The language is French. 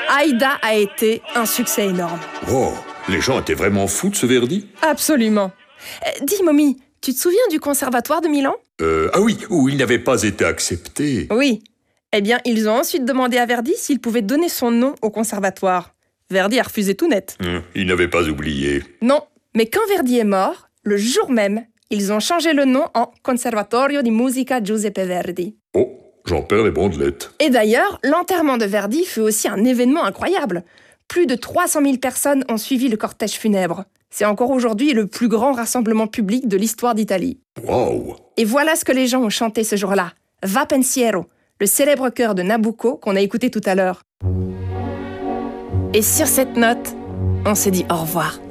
Aïda a été un succès énorme. Oh, les gens étaient vraiment fous de ce Verdi? Absolument. Dis, Mommy, tu te souviens du conservatoire de Milan? Ah oui, où il n'avait pas été accepté. Oui. Eh bien, ils ont ensuite demandé à Verdi s'il pouvait donner son nom au conservatoire. Verdi a refusé tout net. Il n'avait pas oublié. Non, mais quand Verdi est mort, le jour même, ils ont changé le nom en Conservatorio di Musica Giuseppe Verdi. Oh, j'en perds les bandelettes. Et d'ailleurs, l'enterrement de Verdi fut aussi un événement incroyable. Plus de 300 000 personnes ont suivi le cortège funèbre. C'est encore aujourd'hui le plus grand rassemblement public de l'histoire d'Italie. Waouh! Et voilà ce que les gens ont chanté ce jour-là. Va pensiero, le célèbre chœur de Nabucco qu'on a écouté tout à l'heure. Et sur cette note, on se dit au revoir.